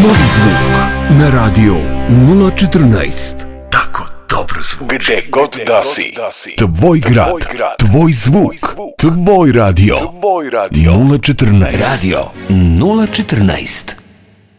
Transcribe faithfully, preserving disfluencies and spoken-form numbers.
Novi zvuk na radio nula četrnaest. Tako dobro zvuči. Gde god da si. Tvoj grad, tvoj zvuk, tvoj radio. nula četrnaest. Radio nula četrnaest.